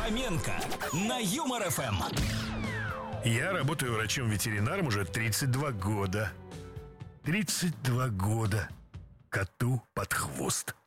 Фоменко на Юмор ФМ. Я работаю врачом-ветеринаром уже 32 года. 32 года коту под хвост.